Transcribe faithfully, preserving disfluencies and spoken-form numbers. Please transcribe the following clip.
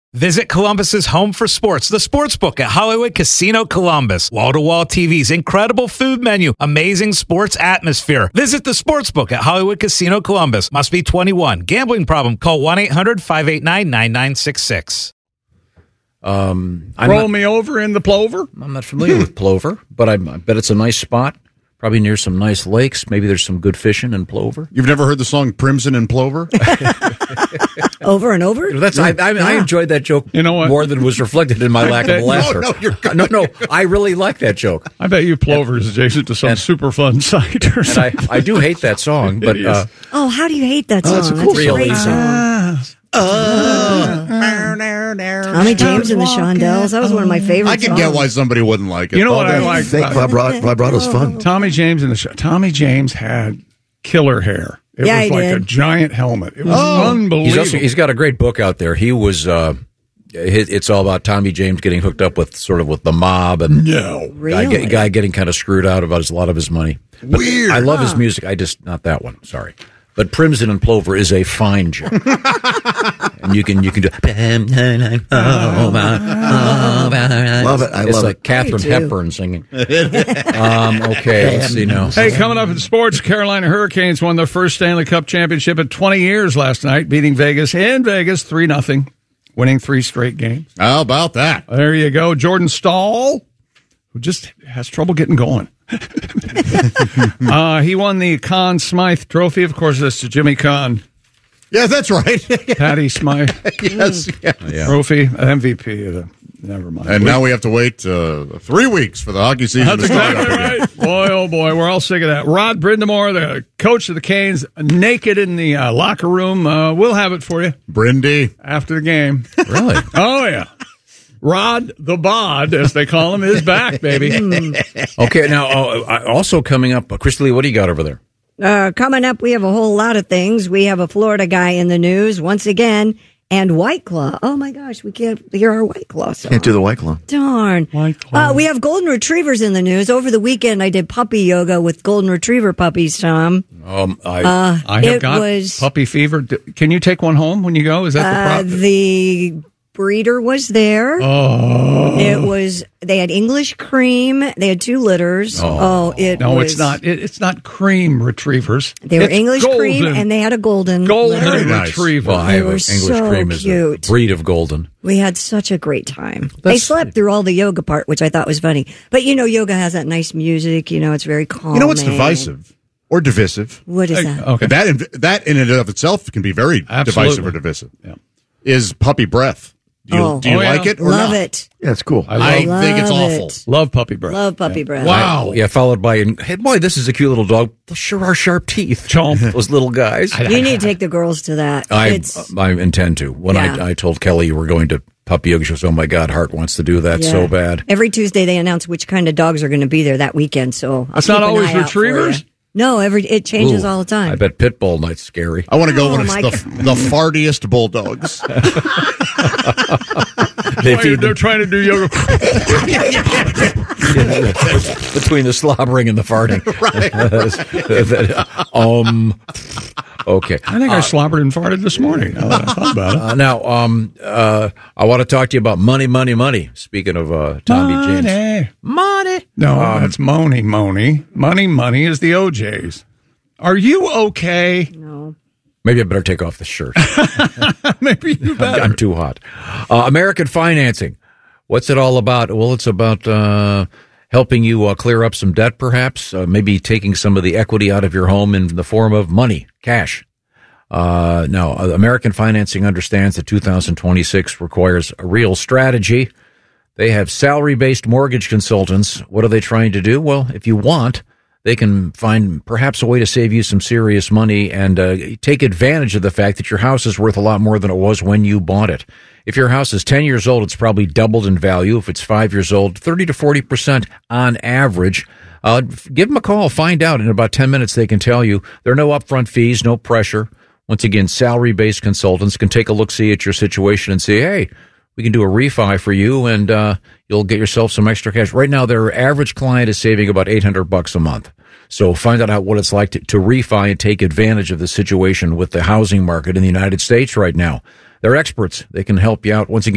Visit Columbus's home for sports, the Sportsbook at Hollywood Casino Columbus. Wall-to-wall T Vs, incredible food menu, amazing sports atmosphere. Visit the Sportsbook at Hollywood Casino Columbus. Must be twenty-one. Gambling problem? Call one eight hundred five eight nine nine nine six six. Um, Roll not, me over in the Plover? I'm not familiar with Plover, but I, I bet it's a nice spot. Probably near some nice lakes. Maybe there's some good fishing in Plover. You've never heard the song Primson and Plover? Over and over? That's I, I, I enjoyed that joke you know what? more than was reflected in my lack of laughter. No, no, you're good. no, no, I really like that joke. I bet you Plover is adjacent to some and, super fun site or and something. I, I do hate that song, but uh, oh, how do you hate that song? oh, that's a That's cool a great song. song. Uh, Tommy James and the Shondells. That was one of my favorites. I can get why somebody wouldn't like it. You know what I like? Fake vibra- vibrato's fun. Tommy James and the Sh- Tommy James had killer hair. It Yeah, was he like did. a giant helmet. It was Oh. unbelievable. he's also he's got a great book out there. He was uh, it, it's all about Tommy James getting hooked up with sort of with the mob and no. guy, Really? get, guy getting kind of screwed out about his, a lot of his money. But Weird. I love his music. I just not that one. Sorry. But Primson and Plover is a fine joke, and you can you can do. Love it. I it's love like it. Catherine Me too. Hepburn singing. um, okay, let's see now. Hey, coming up in sports, Carolina Hurricanes won their first Stanley Cup championship in twenty years last night, beating Vegas in Vegas three nothing, winning three straight games. How about that? There you go. Jordan Stahl, who just has trouble getting going. uh, he won the Conn Smythe Trophy. Of course, that's the Jimmy Conn Yeah, that's right. Patty Smythe yes. yes. Yeah. Trophy, M V P of the. Never mind. And now we have to wait uh, three weeks for the hockey season That's to start exactly up again. right. Boy, oh boy, we're all sick of that. Rod Brindamore, the coach of the Canes, naked in the uh, locker room. Uh, we'll have it for you Brindy. after the game. Really? Oh, yeah. Rod the Bod, as they call him, is back, baby. Okay, now uh, also coming up, uh, Christy Lee, what do you got over there? Uh, coming up, we have a whole lot of things. We have a Florida guy in the news once again, and White Claw. Oh my gosh, we can't hear our White Claw song. Can't do the White Claw. Darn. White Claw. Uh, we have golden retrievers in the news. Over the weekend, I did puppy yoga with golden retriever puppies, Tom. Um, I, Uh, I have it got was, puppy fever. D- Can you take one home when you go? Is that the uh, problem? the breeder was there. Oh. It was, they had English cream. They had two litters. Oh, it No, was. it's not. It, it's not cream retrievers. They were It's English cream, golden. and they had a golden. golden litter. Very nice. retriever. well, I They have were a English so cream is cute. a breed of golden. We had such a great time. they That's- slept through all the yoga part, which I thought was funny. But, you know, yoga has that nice music. You know, it's very calm. You know what's divisive or divisive? What is Hey, that? okay. That in, that in and of itself can be very Absolutely. divisive or divisive. Yeah. Is puppy breath? Do you, Oh. do you Oh, yeah. like it or Love not? it. Yeah, it's cool. I love, I Love think it's it. awful. love puppy breath. Love puppy breath. Wow. Yeah, followed by, hey, boy, this is a cute little dog. Those sure are sharp teeth. Chomp. Those little guys. You need to take the girls to that. I, it's, I intend to. When Yeah. I, I told Kelly you were going to puppy yoga, she goes, oh my God, Hart wants to do that yeah. so bad. Every Tuesday they announce which kind of dogs are going to be there that weekend. So I'll It's keep not an always eye out for retrievers? you. No, every it changes Ooh, all the time. I bet Pitbull night's scary. I want to go Oh, when it's my the, God. the fartiest bulldogs. They Why, feed they're them trying to do yoga. between the slobbering and the farting. um, okay. I think I slobbered and farted this morning. Now that I thought about it. Uh, now, um, uh, I want to talk to you about money, money, money. Speaking of uh, Tommy James. Money. Money. No, that's Moni, Moni. Money, money is the O Js. Are you okay? no. Maybe I better take off the shirt. Maybe you better. I'm too hot. Uh, American financing. What's it all about? Well, it's about uh, helping you uh, clear up some debt, perhaps. Uh, maybe taking some of the equity out of your home in the form of money, cash. Uh, now, uh, American financing understands that two thousand twenty-six requires a real strategy. They have salary-based mortgage consultants. What are they trying to do? Well, if you want, they can find perhaps a way to save you some serious money and uh, take advantage of the fact that your house is worth a lot more than it was when you bought it. If your house is ten years old, it's probably doubled in value. If it's five years old, thirty to forty percent on average. Uh, give them a call. Find out. In about ten minutes, they can tell you. There are no upfront fees, no pressure. Once again, salary-based consultants can take a look-see at your situation and say, hey, we can do a refi for you, and uh, you'll get yourself some extra cash. Right now, their average client is saving about eight hundred bucks a month. So find out how, what it's like to, to refi and take advantage of the situation with the housing market in the United States right now. They're experts. They can help you out. Once again,